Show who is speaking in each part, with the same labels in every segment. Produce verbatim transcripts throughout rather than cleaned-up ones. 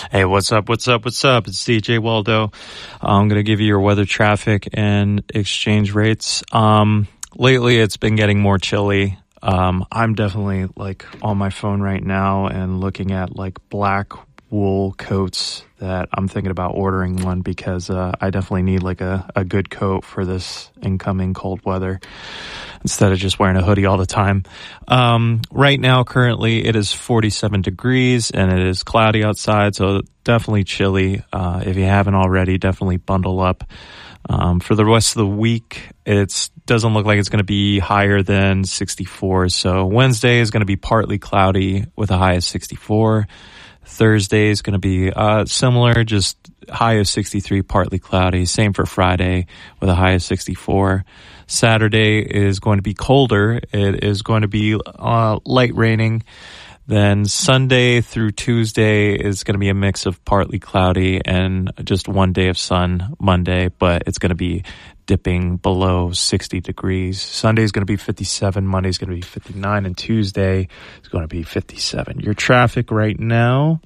Speaker 1: Hey, what's up, what's up, what's up? It's D J Waldo. I'm going to give you your weather, traffic, and exchange rates. Um, lately, it's been getting more chilly. Um, I'm definitely, like, on my phone right now and looking at, like, black wool coats that I'm thinking about ordering one because uh, I definitely need, like, a, a good coat for this incoming cold weather instead of just wearing a hoodie all the time. Um, right now, currently, it is forty-seven degrees and it is cloudy outside, so definitely chilly. Uh, if you haven't already, definitely bundle up. Um, for the rest of the week, it doesn't look like it's going to be higher than sixty-four. So Wednesday is going to be partly cloudy with a high of sixty-four. Thursday is going to be uh, similar, just high of sixty-three, partly cloudy. Same for Friday with a high of sixty-four. Saturday is going to be colder. It is going to be uh, light raining. Then Sunday through Tuesday is going to be a mix of partly cloudy and just one day of sun Monday, but it's going to be dipping below sixty degrees. Sunday is going to be fifty-seven, Monday is going to be fifty-nine, and Tuesday is going to be fifty-seven. Your traffic right now,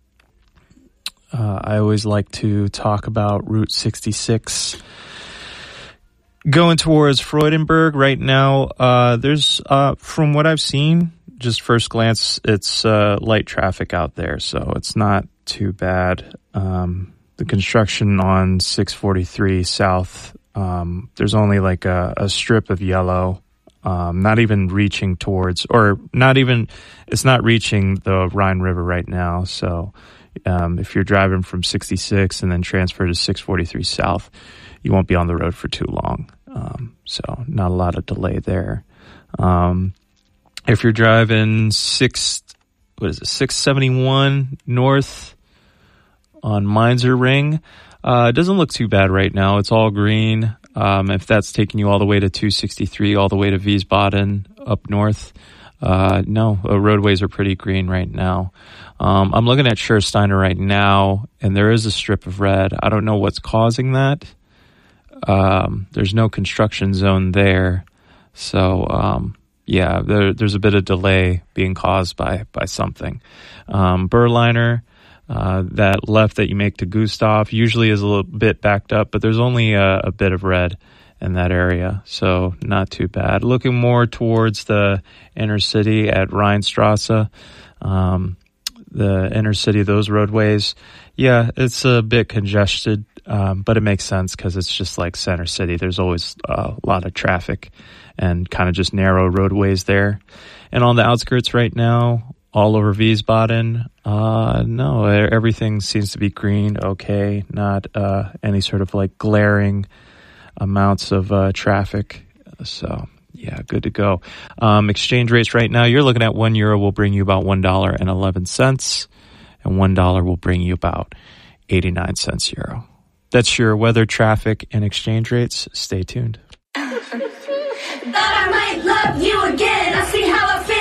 Speaker 1: uh, I always like to talk about Route sixty-six. Going towards Freudenberg right now, uh, there's, uh, from what I've seen, just first glance, it's uh, light traffic out there, so it's not too bad. Um, the construction on six forty-three South, um, there's only like a, a strip of yellow, um, not even reaching towards, or not even, it's not reaching the Rhine River right now. So um, if you're driving from sixty-six and then transfer to six forty-three South, you won't be on the road for too long. Um, so not a lot of delay there. Um, If you're driving six, what is it, six seventy-one north on Mainzer Ring, uh, it doesn't look too bad right now. It's all green. Um, if that's taking you all the way to two sixty-three, all the way to Wiesbaden up north, uh, no, uh, roadways are pretty green right now. Um, I'm looking at Schersteiner right now, and there is a strip of red. I don't know what's causing that. Um, there's no construction zone there, so um, yeah, there, there's a bit of delay being caused by by something. Um, Berliner, uh, that left that you make to Gustav usually is a little bit backed up, but there's only a, a bit of red in that area, so not too bad. Looking more towards the inner city at Rheinstrasse, um, the inner city, those roadways, yeah, it's a bit congested. Um, but it makes sense because it's just like center city. There's always uh, a lot of traffic and kind of just narrow roadways there. And on the outskirts right now, all over Wiesbaden, uh, no, everything seems to be green, okay, not uh, any sort of like glaring amounts of uh, traffic. So, yeah, good to go. Um, exchange rates right now, you're looking at one euro will bring you about one dollar and eleven cents, and one dollar will bring you about eighty-nine cents euro. That's your weather, traffic, and exchange rates. Stay tuned.
Speaker 2: Thought I might love you again. I see how I feel.